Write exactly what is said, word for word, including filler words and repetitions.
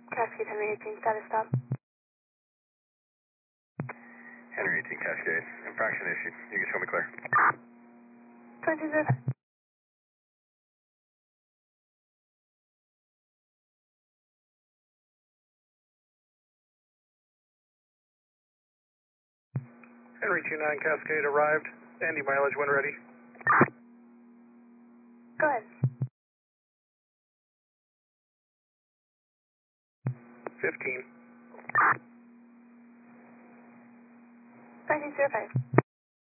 Cascade Henry eighteen, status stop. Henry eighteen Cascade, infraction issued. You can show me clear. twenty zero five. Henry two nine Cascade arrived. Andy mileage when ready. Go ahead. fifteen. twenty zero five.